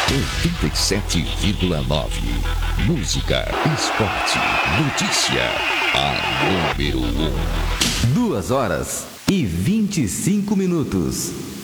87,9. Música, esporte, notícia. A número 1. 2 horas e 25 minutos.